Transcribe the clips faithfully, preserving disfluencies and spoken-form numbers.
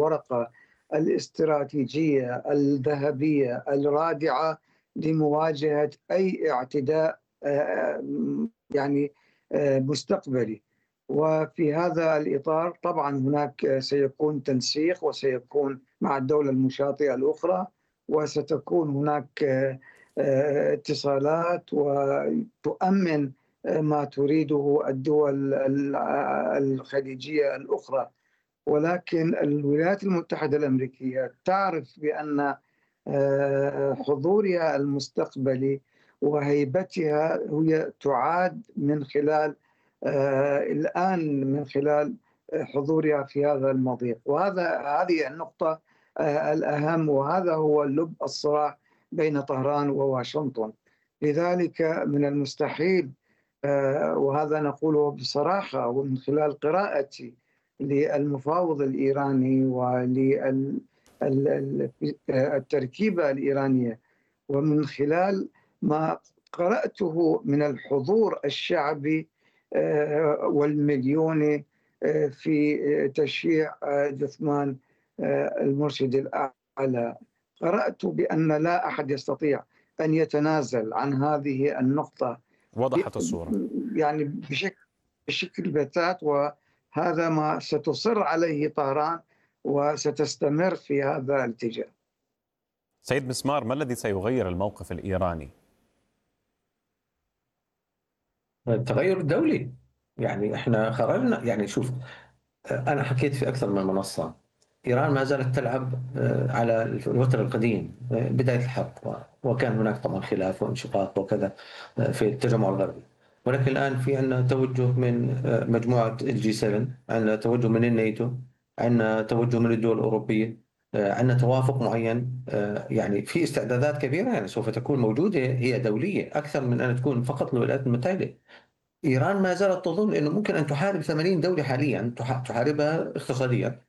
الورقة الاستراتيجية الذهبية الرادعة لمواجهة أي اعتداء آه، يعني آه، مستقبلي. وفي هذا الإطار طبعا هناك سيكون تنسيق، وسيكون مع الدولة المشاطئة الأخرى، وستكون هناك آه، آه، اتصالات وتؤمن آه، ما تريده الدول ال- الخليجية الأخرى. ولكن الولايات المتحدة الأمريكية تعرف بأن آه، حضورها المستقبلي وهيبتها هي تعاد من خلال آه، الآن من خلال حضورها في هذا المضيق. وهذا هذه النقطة آه، الأهم، وهذا هو لب الصراع بين طهران وواشنطن. لذلك من المستحيل، آه، وهذا نقوله بصراحة ومن خلال قراءتي للمفاوض الإيراني وللتركيبة الإيرانية، ومن خلال ما قرأته من الحضور الشعبي آه، والمليوني آه، في تشييع آه، جثمان آه، المرشد الأعلى. قرأت بأن لا أحد يستطيع أن يتنازل عن هذه النقطة وضحت الصورة. يعني بشكل بشكل بتات، وهذا ما ستصر عليه طهران وستستمر في هذا الاتجاه. سيد مسمار، ما الذي سيغير الموقف الإيراني؟ التغير الدولي. يعني احنا خرجنا، يعني شوف، انا حكيت في اكثر من منصه، ايران ما زالت تلعب آه، على الوتر القديم، آه، بدايه الحرب، و- وكان هناك طبعا خلاف وانشقاق وكذا آه، في التجمع الغربي. ولكن الان في عندنا توجه من آه، مجموعه الجي سبعة، عندنا توجه من الناتو، عندنا توجه من الدول الاوروبيه، آه، عندنا توافق معين، آه، يعني في استعدادات كبيره يعني سوف تكون موجوده، هي دوليه اكثر من ان تكون فقط الولايات المتحده. إيران ما زالت تظن أنه ممكن أن تحارب ثمانين دولة حاليا، تح- تحاربها اقتصاديا،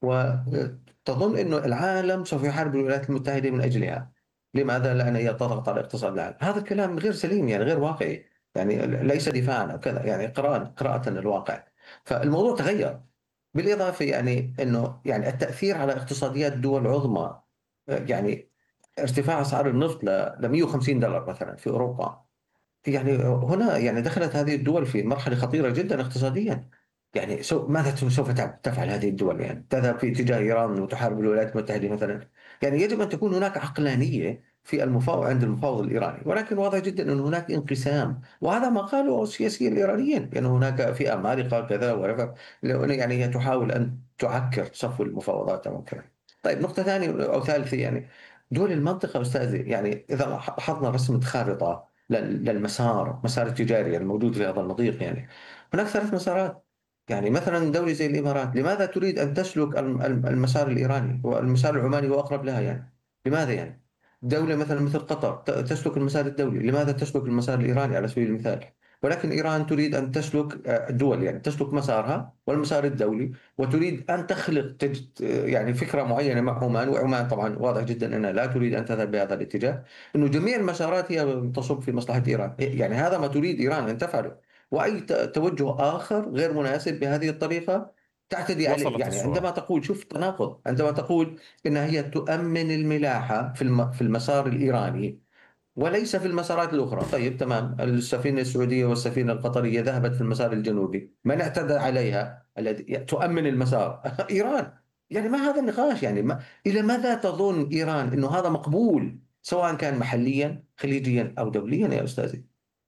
وتظن أنه العالم سوف يحارب الولايات المتحدة من أجلها. لماذا؟ لأن هي تضغط على اقتصاد العالم. هذا الكلام غير سليم، يعني غير واقعي، يعني ليس دفاعا أو كذا، يعني قراءة قراءة الواقع. فالموضوع تغير. بالإضافة يعني أنه يعني التأثير على اقتصاديات دول عظمى، يعني ارتفاع أسعار النفط ل مئة وخمسين دولار مثلا في أوروبا، يعني هنا يعني دخلت هذه الدول في مرحلة خطيرة جدا اقتصاديا. يعني سو ماذا سوف تفعل هذه الدول؟ يعني تذهب في اتجاه إيران وتحارب الولايات المتحدة مثلا؟ يعني يجب أن تكون هناك عقلانية في المفاوض عند المفاوض الإيراني. ولكن واضح جدا أن هناك انقسام، وهذا ما قاله السياسيين الإيرانيين، بأن يعني هناك فئة مارقة كذا ورفع، يعني هي تحاول أن تعكر صفو المفاوضات أو كذا. طيب، نقطة ثانية أو ثالثة، يعني دول المنطقة أستاذي، يعني إذا لاحظنا رسمة خارطة لل- للمسار مسار التجاري الموجود في هذا المضيق، يعني هناك ثلاث مسارات. يعني مثلا دولة زي الإمارات، لماذا تريد أن تسلك الم- الم- المسار الإيراني، والمسار العماني هو أقرب لها؟ يعني لماذا؟ يعني دولة مثلا مثل قطر ت- تسلك المسار الدولي، لماذا تسلك المسار الإيراني على سبيل المثال؟ ولكن إيران تريد أن تسلك آه، الدول، يعني تسلك مسارها والمسار الدولي، وتريد أن تخلق تج... يعني فكرة معينة مع عمان. وعمان طبعا واضح جدا أنها لا تريد أن تذهب بهذا الاتجاه، انه جميع المسارات هي تصب في مصلحه ايران. يعني هذا ما تريد ايران ان تفعله، واي ت- توجه اخر غير مناسب بهذه الطريقه تعتدي عليه. وصلت يعني عندما الصورة. تقول، شوف تناقض، عندما تقول انها هي تؤمن الملاحه في الم- في المسار الايراني وليس في المسارات الاخرى. طيب تمام، السفينه السعوديه والسفينه القطريه ذهبت في المسار الجنوبي، من اعتدى عليها؟ الذي تؤمن المسار ايران. يعني ما هذا النقاش؟ يعني ما الى ماذا تظن ايران انه هذا مقبول، سواء كان محليا خليجيا او دوليا يا استاذي؟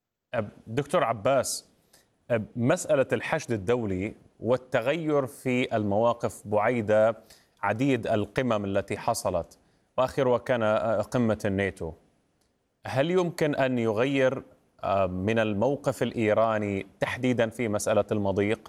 دكتور عباس، مسألة الحشد الدولي والتغير في المواقف بعيد عديد القمم التي حصلت، وآخرها كان قمة الناتو، هل يمكن أن يغير من الموقف الإيراني تحديدا في مسألة المضيق؟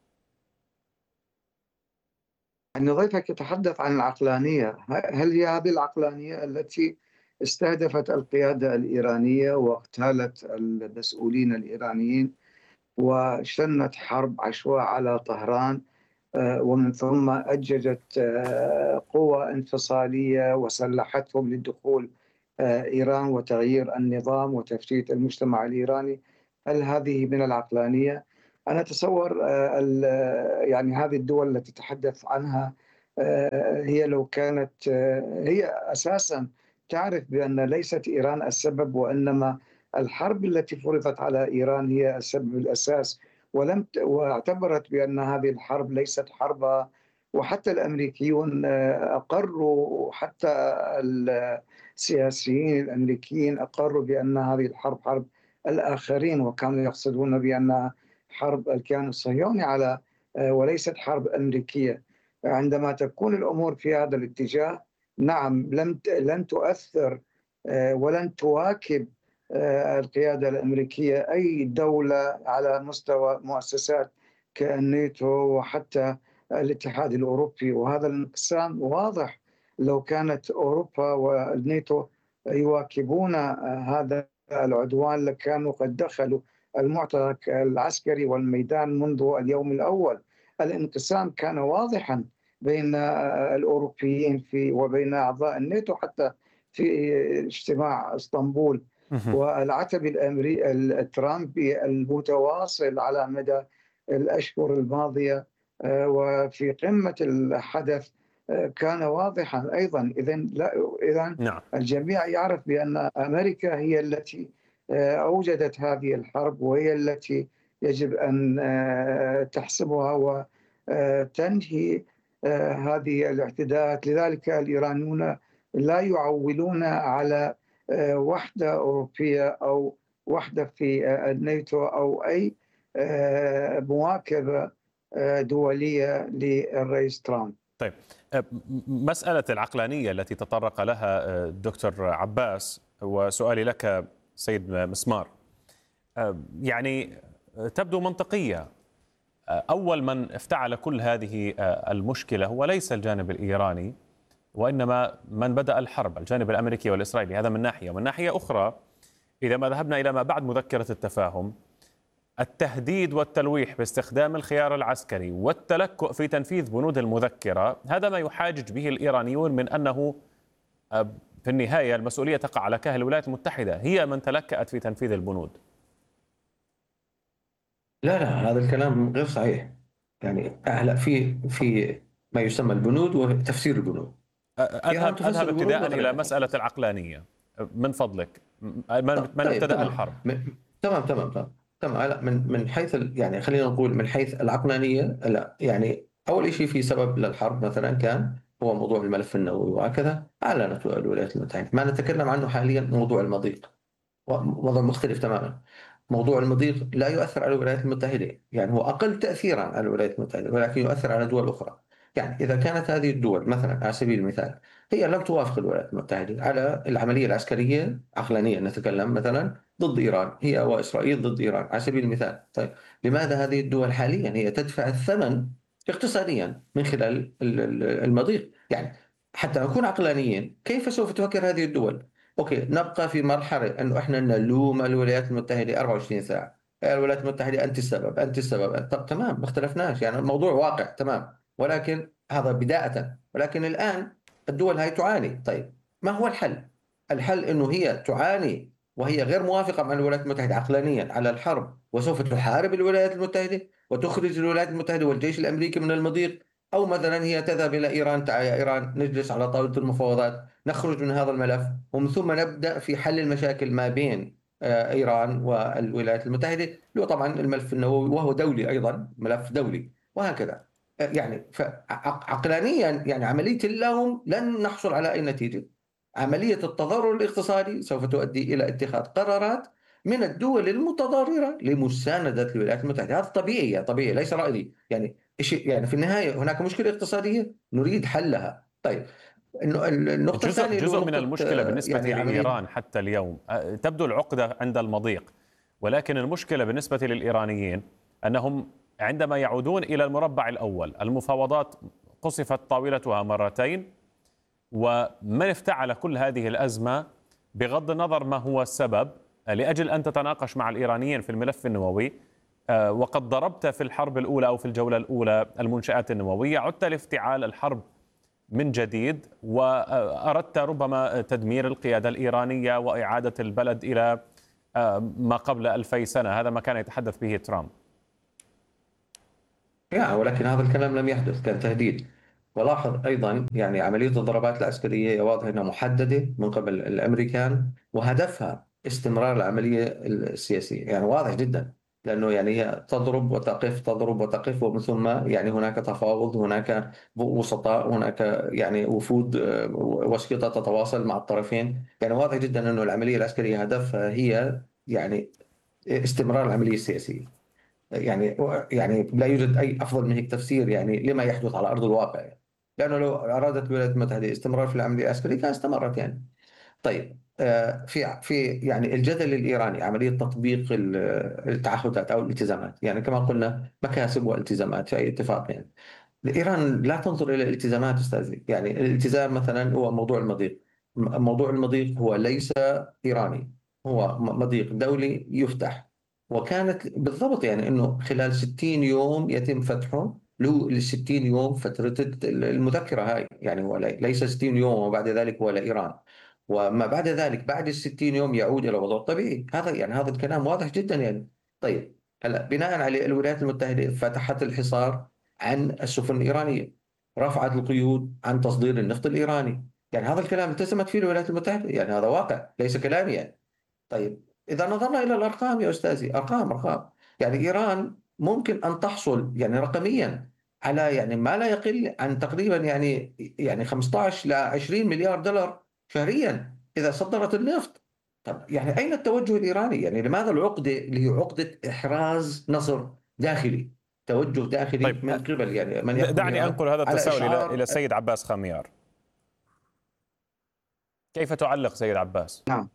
أن ضيفك يتحدث عن العقلانية، هل هي هذه العقلانية التي استهدفت القيادة الإيرانية واغتالت المسؤولين الإيرانيين وشنت حرب عشواء على طهران، آه، ومن ثم أججت آه، قوى انفصالية وسلحتهم للدخول آه، إيران وتغيير النظام وتفتيت المجتمع الإيراني؟ هل هذه من العقلانية؟ أنا أتصور آه، ال- يعني هذه الدول التي تتحدث عنها هي لو كانت هي أساسا تعرف بأن ليست إيران السبب، وإنما الحرب التي فرضت على إيران هي السبب الأساس، ولم ت- واعتبرت بأن هذه الحرب ليست حربها. وحتى الأمريكيون أقروا، حتى السياسيين الأمريكيين أقروا بأن هذه الحرب حرب الآخرين، وكانوا يقصدون بأنها حرب الكيان الصهيوني على وليست حرب أمريكية. عندما تكون الأمور في هذا الاتجاه، نعم، لم لن تؤثر ولن تواكب القيادة الأمريكية أي دولة على مستوى مؤسسات كالناتو وحتى الاتحاد الأوروبي. وهذا الانقسام واضح. لو كانت أوروبا والناتو يواكبون هذا العدوان لكانوا قد دخلوا المعترك العسكري والميدان منذ اليوم الأول. الانقسام كان واضحا بين الأوروبيين في وبين أعضاء الناتو حتى في اجتماع اسطنبول. والعتب الأمريكي الترامبي المتواصل على مدى الأشهر الماضية وفي قمة الحدث كان واضحا أيضا. إذن لا إذن نعم. الجميع يعرف بأن أمريكا هي التي أوجدت هذه الحرب، وهي التي يجب أن تحسبها وتنهي هذه الاعتداءات. لذلك الإيرانيون لا يعولون على وحدة أوروبية أو وحدة في الناتو أو أي مواكبة دولية للرئيس ترامب. طيب، مسألة العقلانية التي تطرق لها دكتور عباس، وسؤالي لك سيد مسمار، يعني تبدو منطقية. أول من افتعل كل هذه المشكلة هو ليس الجانب الإيراني، وإنما من بدأ الحرب، الجانب الأمريكي والإسرائيلي. هذا من ناحية. ومن ناحية أخرى، إذا ما ذهبنا إلى ما بعد مذكرة التفاهم، التهديد والتلويح باستخدام الخيار العسكري والتلكؤ في تنفيذ بنود المذكرة، هذا ما يحاجج به الإيرانيون من أنه في النهاية المسؤولية تقع على كاهل الولايات المتحدة، هي من تلكأت في تنفيذ البنود. لا لا، هذا الكلام غير صحيح. يعني هلا في في ما يسمى البنود وتفسير البنود. أذهب أذهب ابتداء إلى مسألة العقلانية من فضلك. من من ابتدأ تمام. الحرب؟ تمام تمام تمام تمام. هلا من من حيث يعني خلينا نقول من حيث العقلانية، لا يعني أول شيء في سبب للحرب مثلا كان هو موضوع الملف النووي، وهكذا أعلنت الولايات المتحدة. ما نتكلم عنه حاليا موضوع المضيق، وضع مختلف تماما. موضوع المضيق لا يؤثر على الولايات المتحدة، يعني هو أقل تأثيرا على الولايات المتحدة، ولكن يؤثر على دول أخرى. يعني إذا كانت هذه الدول مثلا على سبيل المثال هي لم توافق الولايات المتحدة على العملية العسكرية عقلانيا، نتكلم مثلا ضد إيران، هي وإسرائيل ضد إيران على سبيل المثال، طيب لماذا هذه الدول حاليا هي تدفع الثمن اقتصاديا من خلال المضيق؟ يعني حتى نكون عقلانيين، كيف سوف تفكر هذه الدول؟ اوكي، نبقى في مرحله انه احنا نلوم الولايات المتحده أربعة وعشرين ساعه، الولايات المتحده انت السبب انت السبب. طب تمام، ما اختلفناش، يعني الموضوع واقع تمام، ولكن هذا بدايه. ولكن الان الدول هاي تعاني. طيب ما هو الحل؟ الحل انه هي تعاني وهي غير موافقه مع الولايات المتحده عقلانيا على الحرب، وسوف تحارب الولايات المتحده وتخرج الولايات المتحده والجيش الامريكي من المضيق، او مثلا هي تذهب الى ايران، تعال يا ايران نجلس على طاوله المفاوضات، نخرج من هذا الملف، ومن ثم نبدأ في حل المشاكل ما بين إيران والولايات المتحدة، اللي هو طبعا الملف النووي وهو دولي أيضا، ملف دولي، وهكذا. يعني عقلانيا يعني عملية اللوم لن نحصل على أي نتيجة. عملية التضرر الاقتصادي سوف تؤدي إلى اتخاذ قرارات من الدول المتضررة لمساندة الولايات المتحدة. هذا طبيعي، يعني طبيعي، ليس رأيي. يعني شيء، يعني في النهاية هناك مشكلة اقتصادية نريد حلها. طيب انه النقطة جزء الثانية جزء من المشكلة بالنسبة يعني لإيران حتى اليوم تبدو العقدة عند المضيق، ولكن المشكلة بالنسبة للإيرانيين أنهم عندما يعودون إلى المربع الأول، المفاوضات قصفت طاولتها مرتين، ومن افتعل كل هذه الأزمة بغض النظر ما هو السبب لأجل أن تتناقش مع الإيرانيين في الملف النووي، وقد ضربت في الحرب الأولى أو في الجولة الأولى المنشآت النووية، عدت لافتعال الحرب من جديد، وأردت ربما تدمير القيادة الإيرانية وإعادة البلد إلى ما قبل ألفي سنة. هذا ما كان يتحدث به ترامب. يعني ولكن هذا الكلام لم يحدث، كان تهديد. ولاحظ أيضا يعني عملية الضربات العسكرية واضح أنها محددة من قبل الأمريكان، وهدفها استمرار العملية السياسية، يعني واضح جدا. لأنه يعني هي تضرب وتقف، تضرب وتقف، ومن ثم يعني هناك تفاوض، هناك وسطاء، هناك يعني وفود آه، وسيطة تتواصل مع الطرفين. يعني واضح جدا أنه العملية العسكرية هدفها هي يعني استمرار العملية السياسية. يعني يعني لا يوجد أي أفضل من هيك تفسير يعني لما يحدث على أرض الواقع يعني. لأنه لو أرادت الولايات المتحدة استمرار في العملية العسكرية كان استمرت يعني. طيب آه، في في يعني الجدل الإيراني عملية تطبيق ال- التعهدات أو الالتزامات، يعني كما قلنا مكاسب والتزامات في أي اتفاق يعني. إيران لا تنظر إلى الالتزامات أستاذي. يعني الالتزام مثلا هو موضوع المضيق. م- موضوع المضيق هو ليس إيراني، هو م- مضيق دولي يفتح. وكانت بالضبط يعني أنه خلال ستين يوم يتم فتحه، له ال ستين يوم فترة المذكرة هاي. يعني هو لي- ليس ستين يوم وبعد ذلك هو لإيران، وما بعد ذلك بعد ال ستين يوم يعود إلى وضعه الطبيعي. هذا يعني هذا الكلام واضح جدا يعني. طيب هلا بناء عليه الولايات المتحدة فتحت الحصار عن السفن الإيرانية، رفعت القيود عن تصدير النفط الإيراني. يعني هذا الكلام التزمت فيه الولايات المتحدة، يعني هذا واقع ليس كلامي يعني. طيب إذا نظرنا إلى الأرقام يا أستاذي، أرقام أرقام يعني إيران ممكن أن تحصل يعني رقميا على يعني ما لا يقل عن تقريبا يعني يعني خمسة عشر ل عشرين مليار دولار شهريا إذا صدرت النفط. طب يعني أين التوجه الإيراني؟ يعني لماذا العقدة اللي هي عقدة إحراز نصر داخلي، توجه داخلي طيب، من قبل يعني من يحكم دعني إيران أنقل هذا على التساؤل إلى إلى إشعار. السيد عباس خميار. كيف تعلق سيد عباس؟ نعم،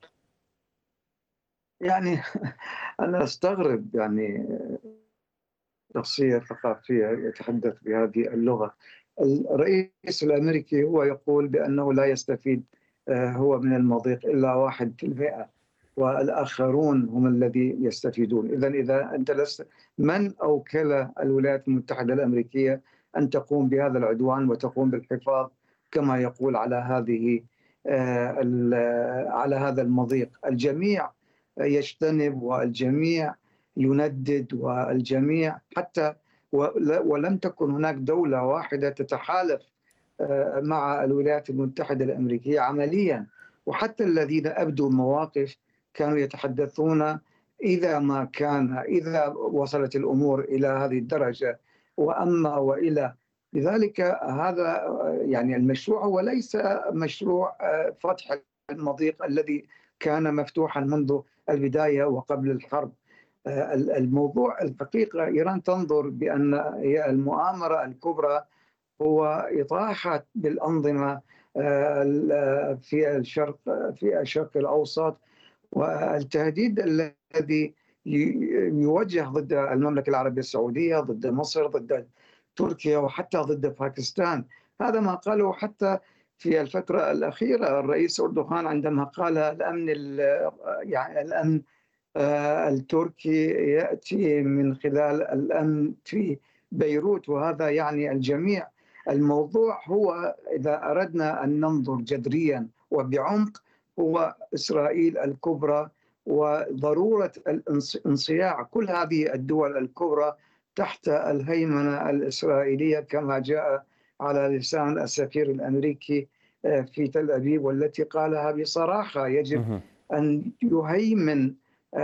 يعني أنا أستغرب يعني شخصية ثقافية يتحدث بهذه اللغة. الرئيس الأمريكي هو يقول بأنه لا يستفيد آه، هو من المضيق إلا واحد في المئة، والآخرون هم الذي يستفيدون. إذا إذا أنت لست، من أوكل الولايات المتحدة الأمريكية أن تقوم بهذا العدوان وتقوم بالحفاظ كما يقول على هذه آه، على هذا المضيق؟ الجميع يجتنب والجميع يندد والجميع حتى ولم تكن هناك دولة واحدة تتحالف مع الولايات المتحدة الأمريكية عمليا. وحتى الذين أبدوا مواقف كانوا يتحدثون إذا ما كان إذا وصلت الأمور إلى هذه الدرجة وأما وإلى. لذلك هذا يعني المشروع هو ليس مشروع فتح المضيق الذي كان مفتوحا منذ البداية وقبل الحرب. الموضوع الحقيقة إيران تنظر بأن هي المؤامرة الكبرى هو إطاحة بالأنظمة في الشرق في الشرق الأوسط، والتهديد الذي يوجه ضد المملكة العربية السعودية، ضد مصر، ضد تركيا، وحتى ضد باكستان. هذا ما قاله حتى في الفترة الأخيرة الرئيس أردوغان عندما قال الأمن يعني الأمن التركي يأتي من خلال الأمن في بيروت، وهذا يعني الجميع. الموضوع هو إذا أردنا أن ننظر جذريا وبعمق هو إسرائيل الكبرى وضرورة انصياع كل هذه الدول الكبرى تحت الهيمنة الإسرائيلية كما جاء على لسان السفير الأمريكي في تل أبيب، والتي قالها بصراحة يجب أن يهيمن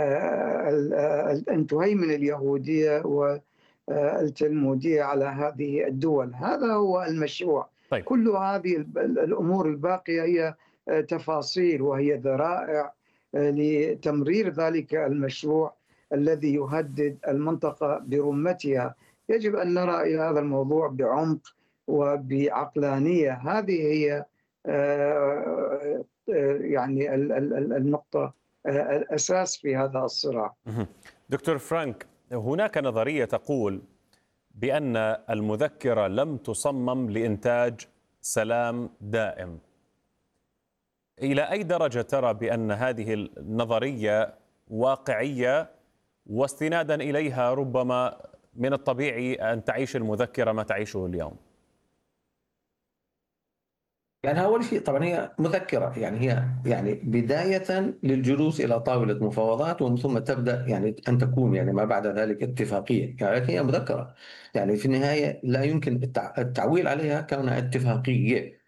أن تهيمن اليهودية والتلمودية على هذه الدول. هذا هو المشروع. طيب. كل هذه الأمور الباقية هي تفاصيل وهي ذرائع لتمرير ذلك المشروع الذي يهدد المنطقة برمتها. يجب أن نرى إلى هذا الموضوع بعمق وبعقلانية. هذه هي يعني النقطة الأساس في هذا الصراع. دكتور فرانك، هناك نظرية تقول بأن المذكرة لم تصمم لإنتاج سلام دائم. إلى أي درجة ترى بأن هذه النظرية واقعية، واستنادا إليها ربما من الطبيعي أن تعيش المذكرة ما تعيشه اليوم؟ يعني أول شيء طبعا هي مذكرة، يعني هي يعني بداية للجلوس إلى طاولة مفاوضات، ومن ثم تبدأ يعني أن تكون يعني ما بعد ذلك اتفاقية، يعني لكن هي مذكرة. يعني في النهاية لا يمكن التع- التعويل عليها كونها اتفاقية.